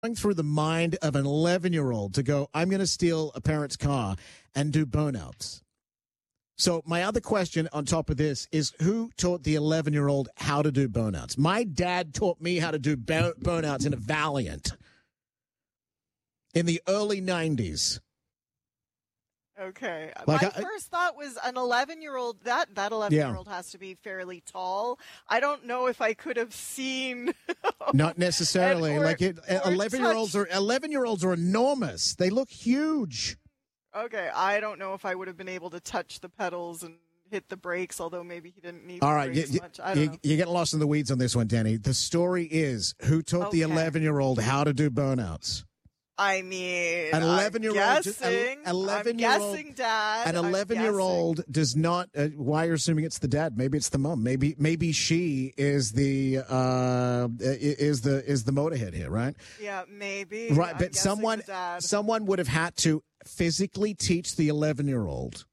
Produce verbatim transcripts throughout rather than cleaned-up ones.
going through the mind of an eleven-year-old to go, I'm going to steal a parent's car and do burnouts. So my other question on top of this is, who taught the eleven-year-old how to do burnouts? My dad taught me how to do burnouts in a Valiant in the early nineties. Okay. Like My I, first thought was an eleven-year-old, that that eleven-year-old yeah. has to be fairly tall. I don't know if I could have seen. Not necessarily. or, like it, eleven-year-olds are eleven-year-olds are enormous. They look huge. Okay, I don't know if I would have been able to touch the pedals and hit the brakes, although maybe he didn't need All the right, brakes you, much. I don't you, know. You're getting lost in the weeds on this one, Danny. The story is, who taught Okay. the eleven-year-old how to do burnouts? I mean, an eleven-year-old, I'm guessing, eleven-year-old, I'm guessing, Dad. An eleven-year-old does not. Uh, why are you assuming it's the dad? Maybe it's the mom. Maybe maybe she is the uh, is the is the motorhead here, right? Yeah, maybe. Right, I'm but someone someone would have had to physically teach the eleven-year-old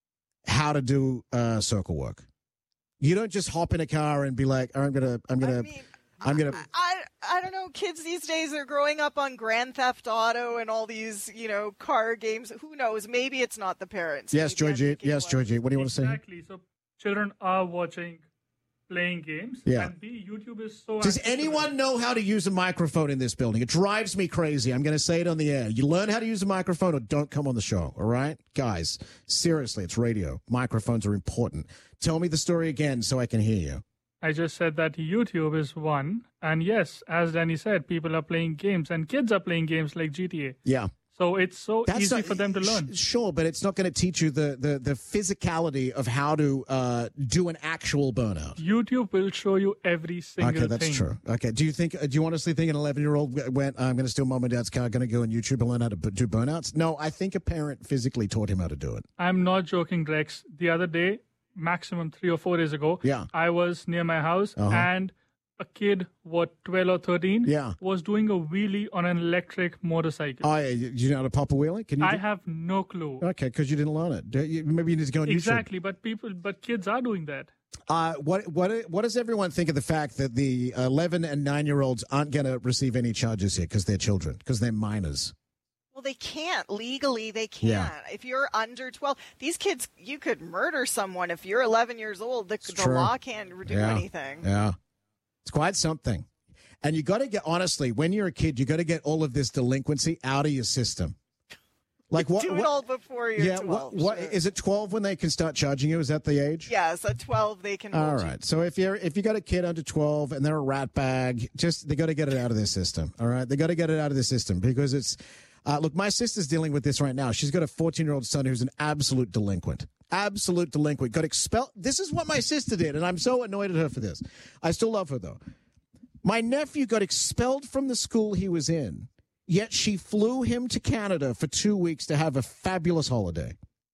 how to do uh, circle work. You don't just hop in a car and be like, oh, "I'm gonna, I'm gonna." I mean, I'm gonna. I, I don't know. Kids these days are growing up on Grand Theft Auto and all these, you know, car games. Who knows? Maybe it's not the parents. Yes, Maybe Georgie. Yes, Georgie. What do you want to say? Exactly. So children are watching, playing games. Yeah. And B, YouTube is so. Does anyone know how to use a microphone in this building? It drives me crazy. I'm going to say it on the air. You learn how to use a microphone or don't come on the show. All right, guys. Seriously, it's radio. Microphones are important. Tell me the story again so I can hear you. I just said that YouTube is one. And yes, as Danny said, people are playing games and kids are playing games like G T A. Yeah. So it's so That's easy not, for them to learn. Sure, but it's not going to teach you the, the, the physicality of how to uh, do an actual burnout. YouTube will show you every single thing. Okay, that's thing. true. Okay, do you think? Do you honestly think an eleven-year-old went, I'm going to steal mom and dad's car, going to go on YouTube and learn how to do burnouts? No, I think a parent physically taught him how to do it. I'm not joking, Rex. The other day, maximum three or four days ago, yeah. I was near my house uh-huh. and a kid, what, twelve or thirteen, yeah. was doing a wheelie on an electric motorcycle. Oh, yeah. Do you know how to pop a wheelie? Can you? I do- have no clue. Okay, because you didn't learn it. Do you, maybe you need to go on exactly, YouTube. but people, but kids are doing that. Uh, what what what does everyone think of the fact that the eleven and nine year olds aren't going to receive any charges here because they're children, because they're minors? Well, they can't. Legally, they can't. Yeah. If you're under twelve, these kids, you could murder someone. If you're eleven years old, the, the law can't do yeah. anything. Yeah. It's quite something. And you got to get, honestly, when you're a kid, you got to get all of this delinquency out of your system. Like what? Do what, it all before you're yeah, twelve. What, what sure. is it? twelve when they can start charging you? Is that the age? Yes, at twelve they can. All hold right. You. So if you're if you got a kid under twelve and they're a rat bag, just they got to get it out of their system. All right, they got to get it out of their system because it's. Uh, look, my sister's dealing with this right now. She's got a fourteen-year-old son who's an absolute delinquent. Absolute delinquent. Got expelled. This is what my sister did, and I'm so annoyed at her for this. I still love her, though. My nephew got expelled from the school he was in, yet she flew him to Canada for two weeks to have a fabulous holiday.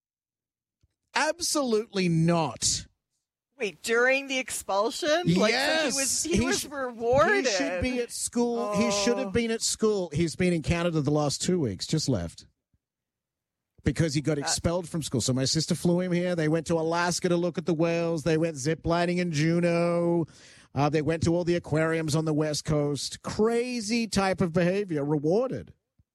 Absolutely not. Wait, during the expulsion? Like, yes. So he was, he, he was sh- rewarded. He should be at school. Oh. He should have been at school. He's been in Canada the last two weeks, just left. Because he got expelled from school. So my sister flew him here. They went to Alaska to look at the whales. They went ziplining in Juneau. Uh, they went to all the aquariums on the West Coast. Crazy type of behavior, rewarded.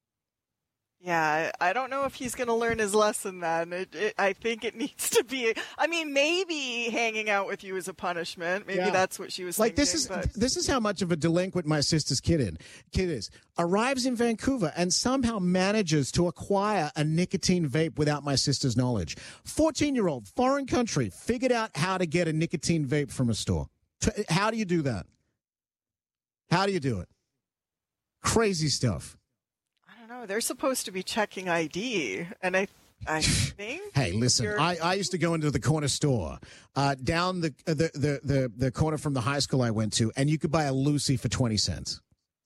Yeah, I don't know if he's going to learn his lesson then. It, it, I think it needs to be, I mean, maybe hanging out with you is a punishment. Maybe yeah. that's what she was like thinking. This is but... this is how much of a delinquent my sister's kid, in, kid is. Arrives in Vancouver and somehow manages to acquire a nicotine vape without my sister's knowledge. fourteen-year-old, foreign country, figured out how to get a nicotine vape from a store. How do you do that? How do you do it? Crazy stuff. I don't know. They're supposed to be checking I D, and I, I think. Hey, listen. I, I used to go into the corner store uh, down the, the the the the corner from the high school I went to, and you could buy a Lucy for twenty cents.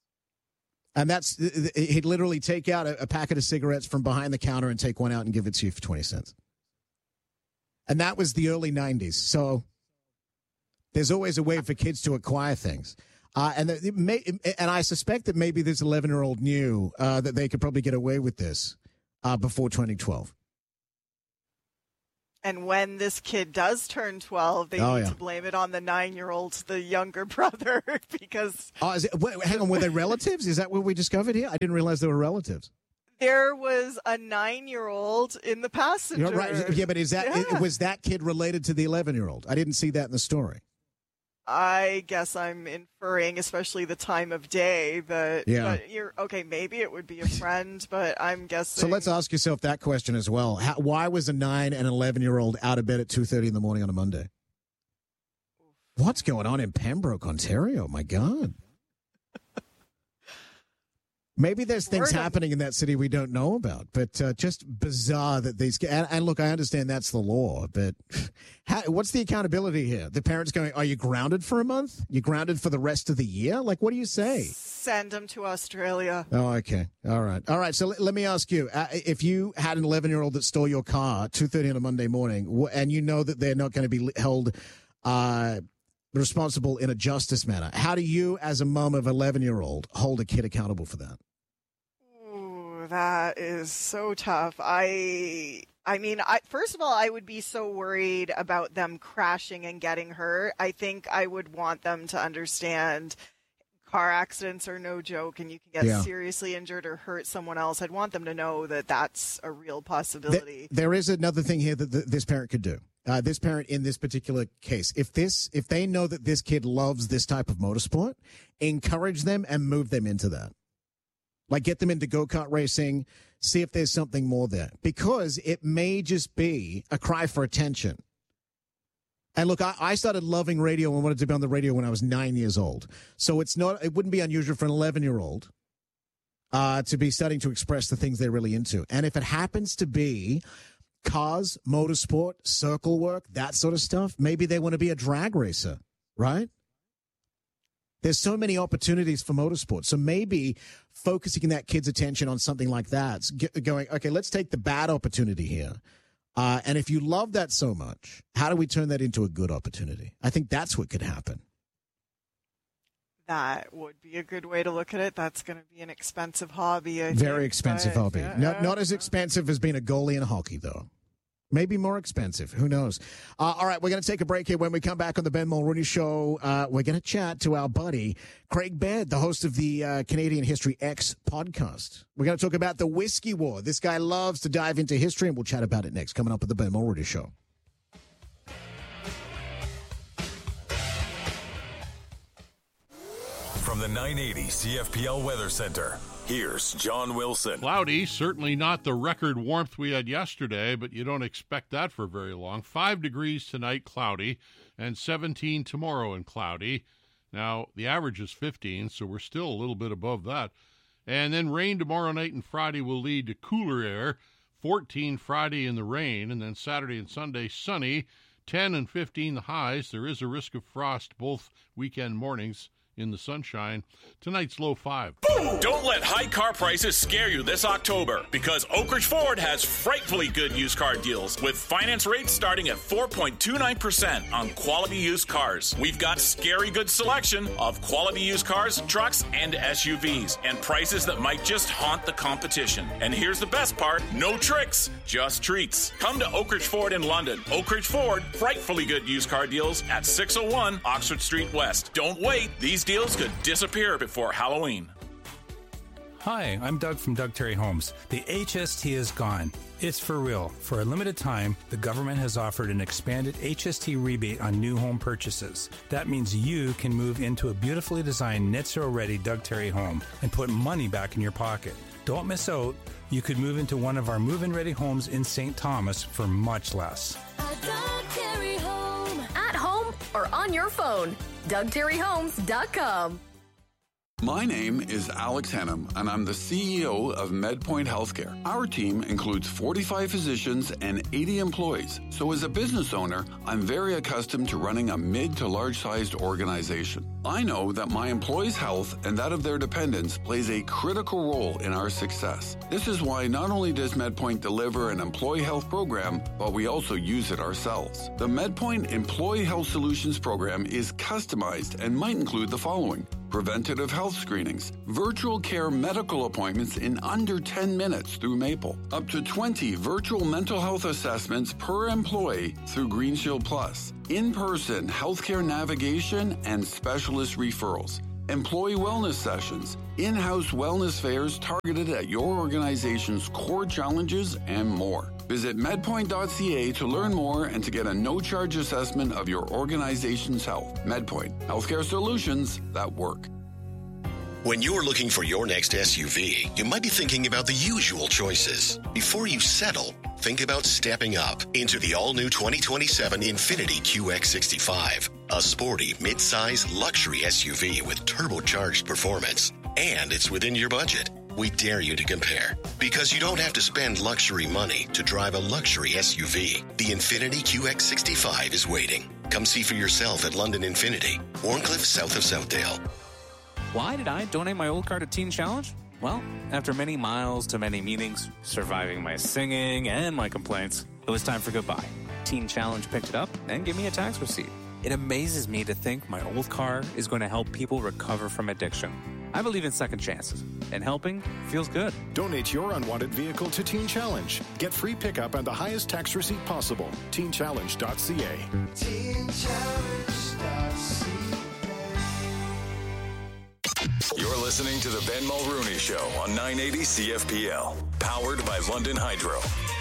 And that's he'd literally take out a, a packet of cigarettes from behind the counter and take one out and give it to you for twenty cents. And that was the early nineties. So. There's always a way for kids to acquire things. Uh, and it may, and I suspect that maybe this eleven-year-old knew uh, that they could probably get away with this uh, before twenty twelve. And when this kid does turn twelve, they oh, need yeah. to blame it on the nine-year-old, the younger brother, because... Oh, is it, wait, hang on, were they relatives? Is that what we discovered here? I didn't realize they were relatives. There was a nine-year-old in the passenger. You're right. Yeah, but is that Yeah. was that kid related to the eleven-year-old? I didn't see that in the story. I guess I'm inferring, especially the time of day, that Yeah. but you're okay. Maybe it would be a friend, but I'm guessing. So let's ask yourself that question as well. How, why was a nine and eleven-year-old out of bed at two thirty in the morning on a Monday? What's going on in Pembroke, Ontario? My God. Maybe there's things happening in that city we don't know about, but uh, just bizarre that these. And, and look, I understand that's the law, but how, what's the accountability here? The parents going, "Are you grounded for a month? You grounded for the rest of the year? Like, what do you say?" Send them to Australia. Oh, okay, all right, all right. So let, let me ask you: uh, if you had an eleven-year-old that stole your car at two thirty on a Monday morning, and you know that they're not going to be held uh, responsible in a justice manner, how do you, as a mom of eleven-year-old, hold a kid accountable for that? That is so tough. I I mean, I first of all, I would be so worried about them crashing and getting hurt. I think I would want them to understand car accidents are no joke and you can get Yeah. seriously injured or hurt someone else. I'd want them to know that that's a real possibility. There, there is another thing here that the, this parent could do. Uh, this parent in this particular case, if this, if they know that this kid loves this type of motorsport, encourage them and move them into that. Like get them into go-kart racing, see if there's something more there. Because it may just be a cry for attention. And look, I, I started loving radio and wanted to be on the radio when I was nine years old. So it's not, it wouldn't be unusual for an eleven-year-old uh, to be starting to express the things they're really into. And if it happens to be cars, motorsport, circle work, that sort of stuff, maybe they want to be a drag racer, right? There's so many opportunities for motorsport. So maybe focusing that kid's attention on something like that, going, okay, let's take the bad opportunity here. Uh, and if you love that so much, how do we turn that into a good opportunity? I think that's what could happen. That would be a good way to look at it. That's going to be an expensive hobby. I Very think, expensive but, hobby. yeah, Not, not as yeah. expensive as being a goalie in hockey, though. Maybe more expensive. Who knows? Uh, all right, we're going to take a break here. When we come back on the Ben Mulrooney Show, uh, we're going to chat to our buddy, Craig Baird, the host of the uh, Canadian History X podcast. We're going to talk about the Whiskey War. This guy loves to dive into history, and we'll chat about it next, coming up with the Ben Mulrooney Show. From the nine eighty C F P L Weather Center, here's John Wilson. Cloudy, certainly not the record warmth we had yesterday, but you don't expect that for very long. Five degrees tonight, cloudy, and seventeen tomorrow and cloudy. Now, the average is fifteen, so we're still a little bit above that. And then rain tomorrow night and Friday will lead to cooler air. fourteen Friday in the rain, and then Saturday and Sunday sunny. ten and fifteen the highs. There is a risk of frost both weekend mornings in the sunshine. Tonight's low five. Don't let high car prices scare you this October, because Oak Ridge Ford has frightfully good used car deals with finance rates starting at four point two nine percent on quality used cars. We've got scary good selection of quality used cars, trucks, and S U Vs, and prices that might just haunt the competition. And here's the best part, no tricks, just treats. Come to Oak Ridge Ford in London. Oak Ridge Ford, frightfully good used car deals at six oh one Oxford Street West. Don't wait, these deals could disappear before Halloween. Hi, I'm Doug from Doug Terry Homes. The H S T is gone. It's for real. For a limited time, the government has offered an expanded H S T rebate on new home purchases. That means you can move into a beautifully designed net zero ready Doug Terry home and put money back in your pocket. Don't miss out. You could move into one of our move-in ready homes in Saint Thomas for much less. A Doug Terry home. At home or on your phone. Doug Terry Homes dot com. My name is Alex Hennam, and I'm the C E O of MedPoint Healthcare. Our team includes forty-five physicians and eighty employees. So as a business owner, I'm very accustomed to running a mid to large-sized organization. I know that my employees' health and that of their dependents plays a critical role in our success. This is why not only does MedPoint deliver an employee health program, but we also use it ourselves. The MedPoint Employee Health Solutions program is customized and might include the following: preventative health screenings, virtual care medical appointments in under ten minutes through Maple, up to twenty virtual mental health assessments per employee through Green Shield Plus, in-person healthcare navigation and specialist referrals, employee wellness sessions, in-house wellness fairs targeted at your organization's core challenges, and more. Visit medpoint dot c a to learn more and to get a no-charge assessment of your organization's health. MedPoint, healthcare solutions that work. When you're looking for your next S U V, you might be thinking about the usual choices. Before you settle, think about stepping up into the all-new twenty twenty-seven Infiniti Q X sixty-five, a sporty, mid-size luxury S U V with turbocharged performance. And it's within your budget. We dare you to compare, because you don't have to spend luxury money to drive a luxury S U V. The Infiniti Q X sixty-five is waiting. Come see for yourself at London Infiniti, Warncliffe, south of Southdale. Why did I donate my old car to Teen Challenge? Well, after many miles to many meetings, surviving my singing and my complaints, it was time for goodbye. Teen Challenge picked it up and gave me a tax receipt. It amazes me to think my old car is going to help people recover from addiction. I believe in second chances, and helping feels good. Donate your unwanted vehicle to Teen Challenge. Get free pickup and the highest tax receipt possible. teen challenge dot c a. teen challenge dot c a. You're listening to the Ben Mulrooney Show on nine eighty C F P L, powered by London Hydro.